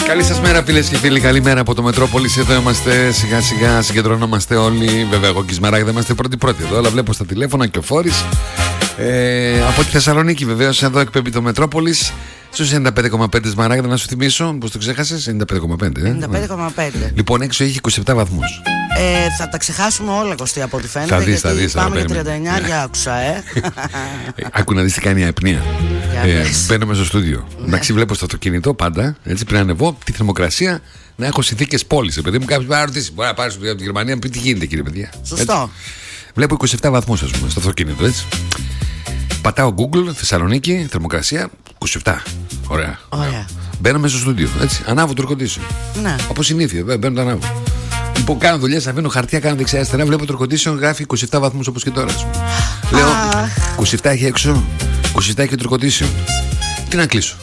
Καλή σας μέρα, φίλες και φίλοι. Καλημέρα από το Μετρόπολης. Εδώ είμαστε, σιγά σιγά συγκεντρωνόμαστε όλοι. Βέβαια, εγώ και η Σμαράγδα είμαστε πρώτοι εδώ. Αλλά βλέπω στα τηλέφωνα και ο Φόρης. Από τη Θεσσαλονίκη, βεβαίως, εδώ εκπέμπει το Μετρόπολης. Στους 95,5 Σμαράγδα, να σου θυμίσω, πώς το ξέχασες, 95,5. 95,5. Λοιπόν, έξω έχει 27 βαθμούς. Θα τα ξεχάσουμε όλα, Κωστή, από ό,τι φαίνεται. Θα δεις, πάμε για 39, άκουσα, Άκου να δεις τι κάνει η απνία. Μπαίνω μέσα στο στούντιο. Εντάξει, βλέπω στο αυτοκίνητο πάντα, έτσι πριν ανεβώ, τη θερμοκρασία να έχω συνθήκες πόλης. Επειδή μου κάποιος να ρωτήσει, μπορεί να πάρει από τη Γερμανία, πει τι γίνεται, κύριε παιδιά. Σωστό. Βλέπω 27 βαθμούς, ας πούμε, στο αυτοκίνητο, έτσι. Πατάω Google, Θεσσαλονίκη, θερμοκρασία 27. Ωραία. Μπαίνω μέσα στο στούντιο, έτσι. Ανάβω το air condition. Ναι. Όπως συνήθεια, μπαίνω το ανάβω. Λοιπόν, κάνω δουλειές, αφήνω χαρτιά, κάνω δεξιά-αριστερά. Βλέπω το air condition, γράφει 27 βαθμούς όπως και τώρα. Λέω 27 έχει έξω, 27 έχει το air condition. Τι να κλείσω.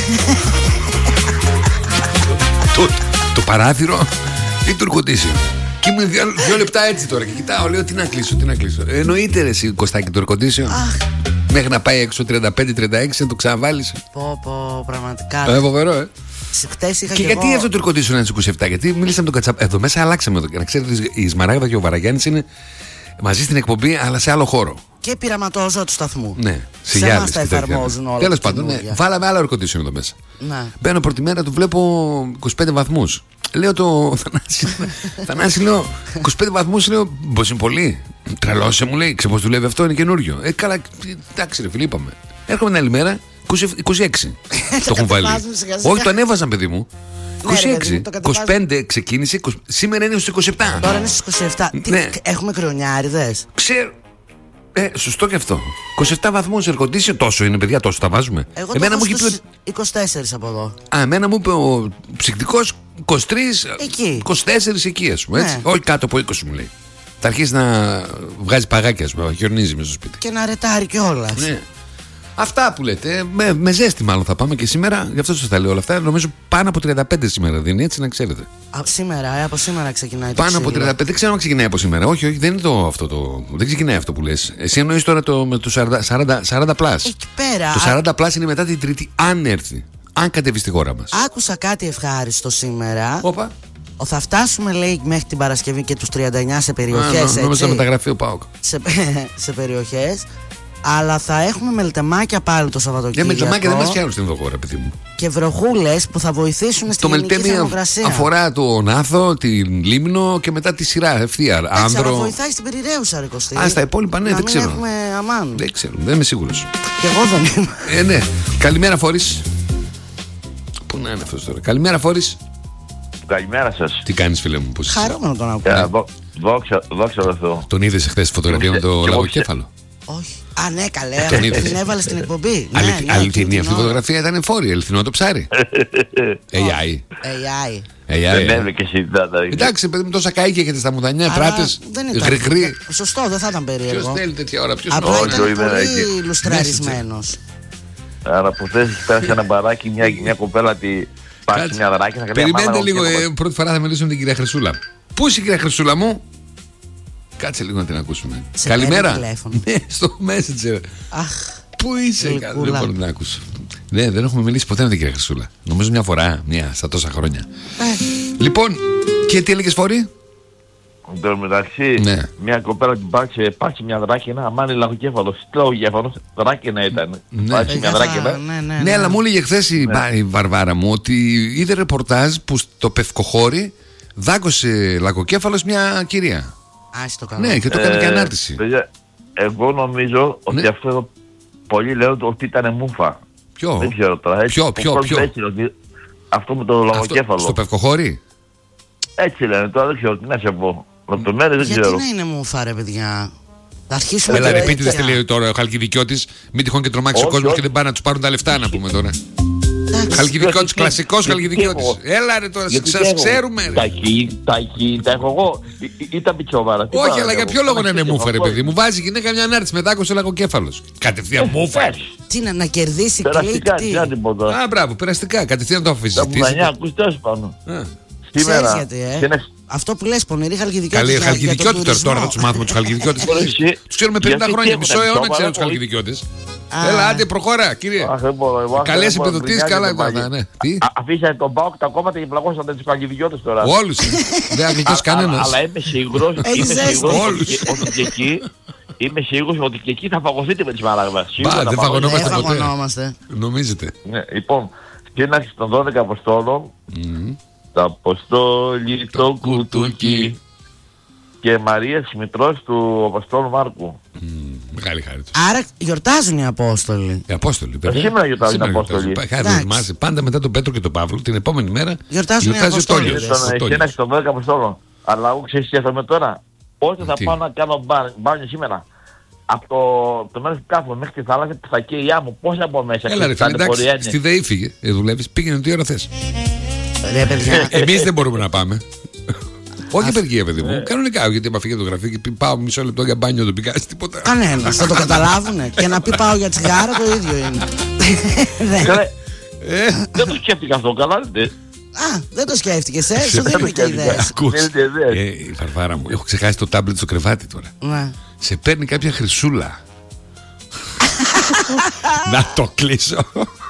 Το παράθυρο ή το air condition. Και ήμουν 2 λεπτά έτσι τώρα και κοιτάω, λέω τι να κλείσω. Εννοείται ρε εσύ, Κωστάκι, το air condition. Μέχρι να πάει έξω 35-36 να το ξαναβάλεις. Πω, πραγματικά. Φοβερό, Και γιατί αυτό το air condition είναι 27, γιατί μίλησα με τον Κατσαπά. Εδώ μέσα αλλάξαμε εδώ. Να ξέρετε, η Σμαράγδα και ο Βαραγιάννης είναι μαζί στην εκπομπή, αλλά σε άλλο χώρο. Και πειραματόζω του σταθμού. Ναι, σε εμάς τα εφαρμόζουν όλα. Τέλος πάντων, ναι, βάλαμε άλλο air condition εδώ μέσα. Ναι. Μπαίνω πρώτη μέρα, του βλέπω 25 βαθμούς. Λέω το Θανάση, λέω 25 βαθμούς, λέω πως είναι πολύ. Τρελώσε, μου λέει, ξέρω πως δουλεύει αυτό, είναι καινούριο. Καλά, εντάξει ρε φίλοι, είπαμε. Έρχομαι την άλλη μέρα, 26. Το έχουν βάλει. Όχι, το ανέβαζαν, παιδί μου. 26, 25 ξεκίνησε, σήμερα είναι στους 27. Τώρα είναι στους 27. Ναι. Έχουμε κρονιάριδες. Ξέρω. Σωστό και αυτό. 27 βαθμούς air condition, τόσο είναι, παιδιά, τόσο τα βάζουμε. Εγώ εμένα μου είπε 24 από εδώ. Εμένα μου είπε ο ψυκτικός 23, εκεί. 24 εκεί, ας πούμε. Έτσι. Ναι. Όχι κάτω από 20 μου λέει. Θα αρχίσει να βγάζει παγάκια, ας πούμε, χιονίζει μέσα στο σπίτι. Και να ρετάρει κιόλας. Ναι. Αυτά που λέτε, με ζέστη μάλλον θα πάμε και σήμερα, γι' αυτό σας τα λέω όλα αυτά. Νομίζω πάνω από 35 σήμερα δίνει, έτσι να ξέρετε. Από σήμερα ξεκινάει το πάνω από 35, δεν ξέρω αν ξεκινάει από σήμερα. Όχι, δεν είναι δεν ξεκινάει αυτό που λες. Εσύ εννοείς τώρα με το 40 πλάς. Εκεί πέρα. Το 40 πλάς είναι μετά την Τρίτη, αν έρθει. Αν κατεβεί στη χώρα μας. Άκουσα κάτι ευχάριστο σήμερα. Όπα. Θα φτάσουμε, λέει, μέχρι την Παρασκευή και τους 39 σε περιοχές. Νόμιζα μεταγραφεί ο ΠΑΟΚ. Σε περιοχές. Αλλά θα έχουμε μελτεμάκια πάλι το Σαββατοκύριακο. Μελτεμάκια δεν μας πιάνουν στην Οδοχώρα, παιδί μου. Και βροχούλες που θα βοηθήσουν στην γενική θερμοκρασία. Αφορά τον Άθο, την Λίμνο και μετά τη σειρά ευθεία. Άνδρο. Αλλά βοηθάει στην Περιραίουσα, ρε Κωστή. Στα υπόλοιπα, ναι, δεν ξέρω. Έχουμε αμάν. Δεν ξέρω, δεν είμαι σίγουρος. Και εγώ δεν είμαι. Ναι. Καλημέρα, Φόρης. Πού να είναι αυτός τώρα. Καλημέρα, Φόρης. Καλημέρα σας. Τι κάνεις, φίλε μου, πώς είσαι? Χαρούμενο τον ακούω. Δόξα τω Θεώ. Τον είδες χθες τη φωτογραφία με το λαγοκέφαλο? Όχι. Ναι, καλέ. Την έβαλε στην εκπομπή. Αληθινή αυτή η φωτογραφία ήταν εφόρη, αληθινό το ψάρι. AI. Δεν έβγαινε και συζητάτα. Εντάξει, παιδί μου, τόσα καΐκια έχετε στα μουδανιά, πράτες, γρηγροί. Σωστό, δεν θα ήταν περίεργο. Ποιος θέλει τέτοια ώρα, ποιος απλά ήταν πολύ λουστραρισμένος. Άρα που θες πέρασε ένα μπαράκι, μια κοπέλα τη πάσει μια δράκη. Περιμένετε λίγο, πρώτη φορά θα μιλήσουμε με την κυρία Χρυσούλα. Πού είσαι η κυρία Χρυσούλα μου? Κάτσε λίγο να την ακούσουμε. Καλημέρα. Ναι, στο Messenger. Πού είσαι? Δεν μπορώ να την ακούσω. Ναι, δεν έχουμε μιλήσει ποτέ με την κυρία Χρυσούλα. Νομίζω μια φορά, στα τόσα χρόνια. Λοιπόν, και τι έλεγες, Φόρη? Εν τω μεταξύ, μια κοπέλα την πάτσε μια δράκαινα, αμάν λαγοκέφαλος, λαγοκέφαλος, δράκαινα ήταν. Πάτσε μια δράκαινα. Ναι, αλλά μου έλεγε χθες η Βαρβάρα μου ότι είδε ρεπορτάζ που στο Πευκοχώρι δάκωσε λαγοκέφαλος μια κυρία. Ναι, και το έκανε και ανάρτηση. Εγώ νομίζω ότι αυτό εδώ πολλοί λένε ότι ήταν μούφα. Ποιο? Δεν ξέρω τώρα. Ποιο? Αυτό με το λαγοκέφαλο. Στο Πευκοχώρι? Έτσι λένε, τώρα δεν ξέρω τι να σε πω. Λεπτομέρειες δεν ξέρω. Γιατί να είναι μούφα, ρε παιδιά? Θα αρχίσουμε. Έλα, επίτηδες τι λέει τώρα ο Χαλκιδικιώτης. Μην τυχόν και τρομάξει ο κόσμος και δεν πάνε να τους πάρουν τα λεφτά, να πούμε τώρα. Χαλκιδικιώτης, κλασικός Χαλκιδικιώτης. Έλα ρε τώρα, σας ξέρουμε. Τα έχω εγώ ή τα πιτσόβαρα. Όχι, αλλά για ποιο λόγο να είναι μούφα, ρε παιδί μου? Βάζει γυναίκα μια ανάρτηση, μετά άκουσε λαγοκέφαλος. Κατευθείαν μούφα. Τι να κερδίσει κλικ. Α, μπράβο, περαστικά. Κατευθείαν το αφήσεις. Τα μουδανιά, ακούς τέλος πάνω. Σήμερα Αυτό που λες, πονηρή χαλκιδικιώτης. Καλή χαλκιδικιότητα τώρα θα τους μάθουμε τους χαλκιδικιώτες. Τους ξέρουμε 50 χρόνια, μισό αιώνα ξέρουν τους χαλκιδικιώτες. Έλα, άντε, προχώρα, κύριε. Καλές επιδοτήσεις, καλά. Αφήσατε τον ΠΑΟΚ τα κόμματα και πλαγώσατε τους χαλκιδικιώτες τώρα. Όλους. Δεν αγγλικός κανένας. Αλλά είμαι σίγουρος Είμαι σίγουρος ότι και εκεί θα φαγωθείτε με τη Σμάραγδα. Δεν φαγωνόμαστε. Νομίζετε. Λοιπόν, σύναξη των 12 Αποστόλων, τα Αποστόλη το κουτούκι και Μαρία Μητρός του Αποστόλου Μάρκου. Μεγάλη χάρη τους. Άρα γιορτάζουν οι Απόστολοι. Οι Απόστολοι, βέβαια. Σήμερα γιορτάζουν οι Απόστολοι. Πάντα μετά τον Πέτρο και τον Παύλο, την επόμενη μέρα γιορτάζουν οι Απόστολοι. Σύναξη των 12 Αποστόλων. Αλλά εγώ ξέρεις τι έφεραμε τώρα. Πότε θα πάω να κάνω μπάνιο σήμερα. Από το μέρος που κάθομαι μέχρι τη θάλασσα που θα καίει η άμμο, πώς θα μπω μέσα. Έλα ρε φίλε, εντάξει, στη ΔΕΗ φύγε, δουλεύεις, πήγαινε τι ώρα θες. Ρε παιδιά. Εμείς δεν μπορούμε να πάμε. Όχι παιδιά παιδί μου, κανονικά, γιατί άμα φύγει το γραφείο και πει πάω μισό λεπτό για μπάνιο, δεν πηγάζει τίποτα. Κανένας, θα το καταλάβουνε. Και να πει πάω για τσιγάρα το ίδιο είναι. Δεν το σκέφτηκα αυτό, καλά. Δεν το σκέφτηκες, σου δίνει και ιδέες. Η Φαρφάρα μου, έχω ξεχάσει το τάμπλετ στο κρεβάτι τώρα. Σε παίρνει κάποια χρυσούλα. Να το κλείσω.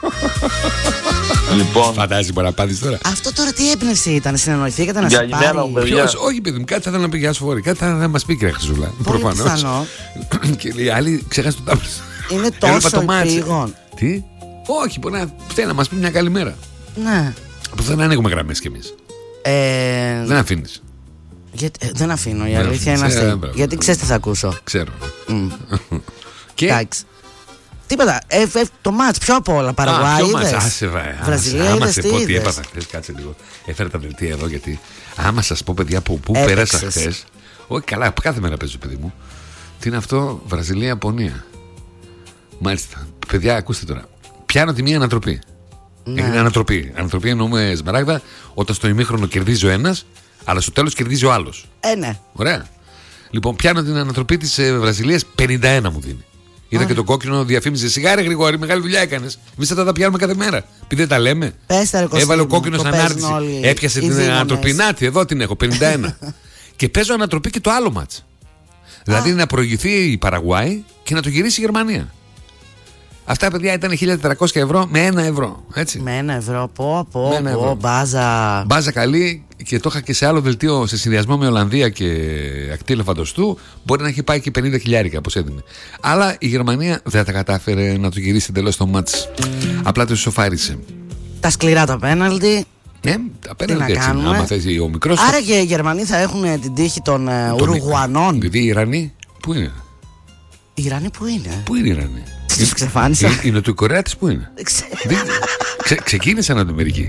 Λοιπόν, φαντάζεσαι μπορεί να πάθεις τώρα. Αυτό τώρα τι έμπνευση ήταν, συνεννοηθήκατε να σε πάρει? Ποιος, όχι παιδί μου, κάτι θα ήθελα να πει για σου φορή. Κάτι θα ήθελα να μας πει κυρία Χρυσούλα. Προφανώς. Και οι άλλοι ξεχάσει το τάμπλετ. Είναι τόσο επίγον. Τι? Όχι, μπορεί να θέλει να μας πει μια καλή μέρα. Ναι. Που δεν ανοίγουμε γραμμές κι εμείς. Δεν αφήνεις. Δεν αφήνω, η αλήθεια είναι αυτή. Γιατί ξέρεις τι θα ακούσω. Ξέρω. Εντάξει. Τίποτα. Το μάτς πιο απ' όλα. Παραγουάι είδες. Βραζιλία είδες, τι είδες. Έπαθα χθες, κάτσε λίγο. Έφερα τα δελτία εδώ γιατί άμα σας πω παιδιά που πέρασα χθες. Όχι καλά, κάθε μέρα παίζω παιδί μου. Τι είναι αυτό, Βραζιλία-Ιαπωνία. Μάλιστα. Παιδιά, ακούστε τώρα. Πιάνω τη μία ανατροπή. Έγινε ανατροπή. Ανατροπή εννοούμε, Σμαράγδα, όταν στο ημίχρονο κερδίζει ο ένας, αλλά στο τέλος κερδίζει ο άλλος. Ναι. Ωραία. Λοιπόν, πιάνω την ανατροπή της Βραζιλίας, 51 μου δίνει. Είδα και το κόκκινο διαφήμιζε. Σιγάρε Γρηγόρη, μεγάλη δουλειά έκανες. Εμείς θα τα πιάνουμε κάθε μέρα. Επειδή δεν τα λέμε. Έβαλε ο κόκκινος ανάρτηση. Έπιασε την ανατροπή. Νάτι, εδώ την έχω, 51. Και παίζω ανατροπή και το άλλο μάτς. Δηλαδή να προηγηθεί η Παραγουάη και να το γυρίσει η Γερμανία. Αυτά παιδιά ήταν 1.400 ευρώ με 1 ευρώ. Έτσι. Με 1 ευρώ, πω, μπάζα. Μπάζα καλή και το είχα και σε άλλο δελτίο σε συνδυασμό με Ολλανδία και ακτή Ελεφαντοστού. Μπορεί να έχει πάει και 50 χιλιάρικα όπως έδινε. Αλλά η Γερμανία δεν τα κατάφερε να το γυρίσει εντελώς το μάτς. Απλά το ισοφάρισε. Τα σκληρά τα πέναλτι. Ναι, τα πέναλτι έτσι. Άμα θες ο μικρός. Άρα και οι Γερμανοί θα έχουν την τύχη των Ουρουγουανών. Δηλαδή οι Ιρανοί πού είναι? Οι Ιρανοί πού είναι? Πού είναι οι Ιρανοί? Τους ξεφάνισα. Η Νοτιοκορεάτης πού είναι? Ξεκίνησαν να το μερικοί.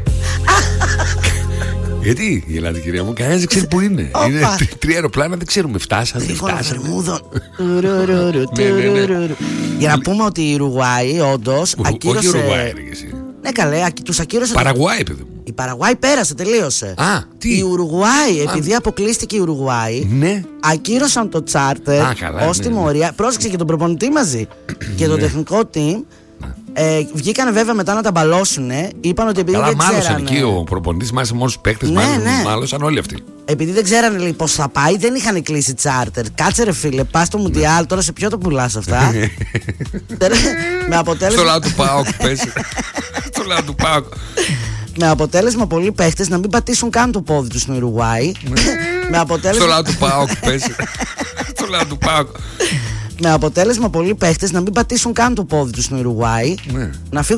Γιατί η Ελλάδα κυρία μου, κανένας δεν ξέρει πού είναι. Είναι 3 αεροπλάνα, δεν ξέρουμε. Φτάσανε. Για να πούμε ότι η Ουρουγουάη όντως ακύρωσε. Όχι η Ουρουγουάη ρε εσύ. Ναι καλέ, τους ακύρωσε. Παραγουάη παιδί μου. Η Παραγουάη πέρασε, τελείωσε. Τι? Η Ουρουγουάη, επειδή αποκλείστηκε η Ουρουγουάη, ακύρωσαν το τσάρτερ ως τιμωρία. Πρόσεξε και τον προπονητή μαζί και το τεχνικό team. Βγήκανε βέβαια μετά να τα μπαλώσουν. Είπαν ότι επειδή δεν ξέρανε. Μάλωσαν εκεί ο προπονητής, μάλισαν μόνος παίκτες. Μάλωσαν όλοι αυτοί. Επειδή δεν ξέρανε λέει, πώς θα πάει, δεν είχαν κλείσει τσάρτερ. Κάτσε ρε φίλε, πας στο Μουντιάλ, τώρα σε ποιο το πουλάς αυτά. Με αποτέλεσμα. Στο λαό του ΠΑΟΚ πέσει. Στο λαό του ΠΑΟΚ. Με αποτέλεσμα πολλοί παίχτες να μην πατήσουν καν το πόδι τους στην Ουρουγουάη. Στο λαό του ΠΑΟΚ πέσει. Στο λαό του ΠΑΟΚ. Με αποτέλεσμα πολλοί παίχτες να μην πατήσουν καν το πόδι τους στην Ουρουγουάη. Να φύγουν